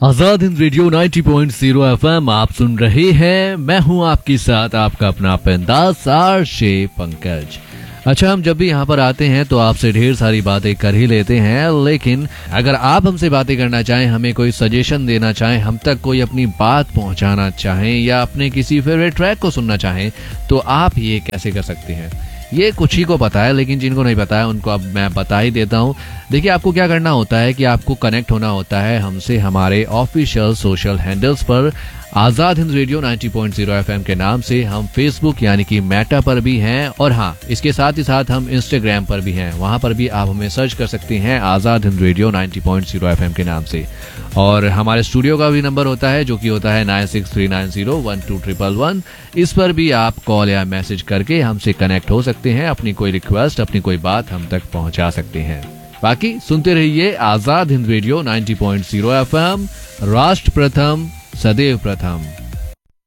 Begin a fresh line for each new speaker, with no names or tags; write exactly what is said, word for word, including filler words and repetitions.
Azad Hind radio नब्बे point शून्य FM आप सुन रहे हैं। मैं हूं आपके साथ आपका अपना पेंदास आरशे पंकज। अच्छा, हम जब भी यहाँ पर आते हैं तो आपसे ढेर सारी बातें कर ही लेते हैं, लेकिन अगर आप हमसे बातें करना चाहें, हमें कोई सजेशन देना चाहें, हम तक कोई अपनी बात पहुंचाना चाहें या अपने किसी फेवरेट ट्रैक को सुनना चाहें, तो आप ये कैसे कर सकते हैं? ये कुछ ही को पता है, लेकिन जिनको नहीं पता है उनको अब मैं बता ही देता हूँ। देखिए, आपको क्या करना होता है कि आपको कनेक्ट होना होता है हमसे हमारे ऑफिशियल सोशल हैंडल्स पर। आजाद हिंद रेडियो नब्बे पॉइंट शून्य एफएम के नाम से हम फेसबुक यानी कि मेटा पर भी हैं, और हाँ, इसके साथ ही साथ हम इंस्टाग्राम पर भी हैं। वहां पर भी आप हमें सर्च कर सकते हैं आजाद हिंद रेडियो नब्बे पॉइंट शून्य एफएम के नाम से। और हमारे स्टूडियो का भी नंबर होता है जो कि होता है nine six three nine zero one two triple one. इस पर भी आप कॉल या मैसेज करके हमसे कनेक्ट हो सकते हैं, अपनी कोई रिक्वेस्ट, अपनी कोई बात हम तक पहुंचा सकते हैं। बाकी सुनते रहिए आजाद हिंद रेडियो नब्बे पॉइंट शून्य एफएम, राष्ट्र प्रथम सदैव प्रथम।